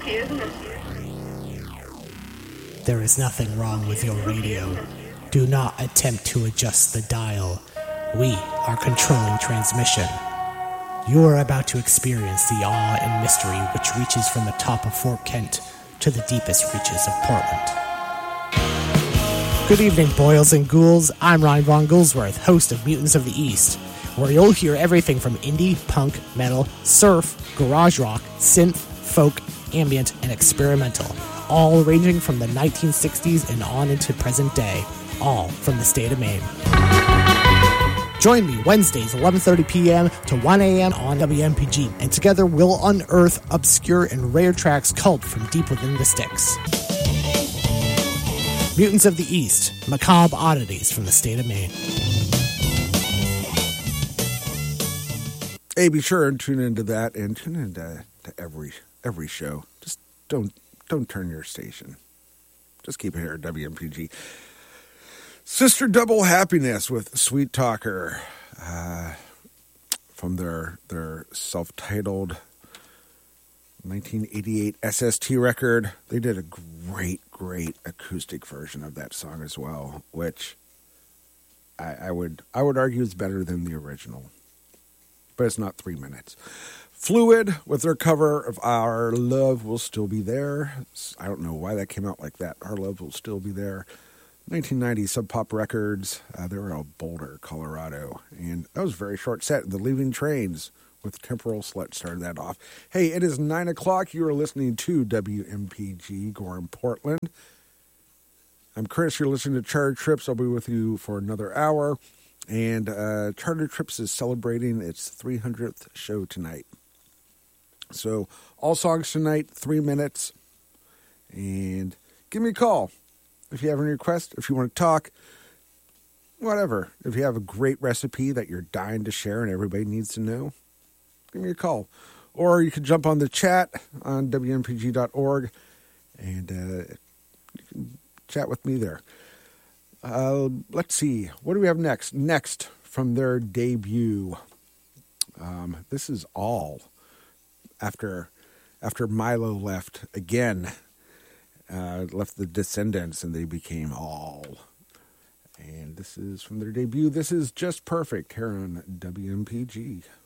There is nothing wrong with your radio. Do not attempt to adjust the dial. We are controlling transmission. You are about to experience the awe and mystery which reaches from the top of Fort Kent to the deepest reaches of Portland. Good evening, boils and ghouls. I'm Ryan Von Goolsworth, host of Mutants of the East, where you'll hear everything from indie, punk, metal, surf, garage rock, synth, folk, ambient, and experimental, all ranging from the 1960s and on into present day, all from the state of Maine. Join me Wednesdays, 11:30 p.m. to 1 a.m. on WMPG, and together we'll unearth obscure and rare tracks culled from deep within the sticks. Mutants of the East, macabre oddities from the state of Maine. Hey, be sure and tune into that and tune into every show. Just don't turn your station. Just keep it here at WMPG. Sister Double Happiness with Sweet Talker from their self-titled 1988 SST record. They did a great acoustic version of that song as well, which I would argue is better than the original. But it's not 3 minutes. Fluid with their cover of Our Love Will Still Be There. I don't know why that came out like that. Our Love Will Still Be There. 1990 Sub Pop Records. They were out of Boulder, Colorado. And that was a very short set. The Leaving Trains with Temporal Slut started that off. Hey, it is 9 o'clock. You are listening to WMPG Gorham, Portland. I'm Chris. You're listening to Charter Trips. I'll be with you for another hour. And Charter Trips is celebrating its 300th show tonight. So all songs tonight, 3 minutes. And give me a call. If you have any requests, if you want to talk, whatever. If you have a great recipe that you're dying to share and everybody needs to know, give me a call. Or you can jump on the chat on WMPG.org and you can chat with me there. Let's see. What do we have next? Next, from their debut. This is All. After Milo left again. Left the Descendants and they became All. And this is from their debut. This is Just Perfect here on WMPG.